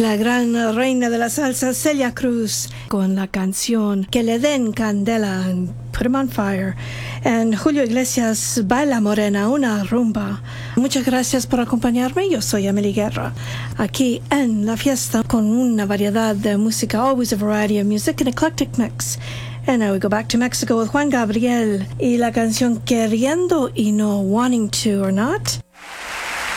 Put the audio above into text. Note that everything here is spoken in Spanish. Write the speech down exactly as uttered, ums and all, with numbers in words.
la gran reina de la salsa Celia Cruz con la canción Que le den candela, Put 'em on fire. En Julio Iglesias, Baila Morena, una rumba. Muchas gracias por acompañarme. Yo soy Emily Guerra, aquí en La Fiesta con una variedad de música, always a variety of music, an eclectic mix. And now we go back to Mexico with Juan Gabriel y la canción Queriendo y No, Wanting to or Not.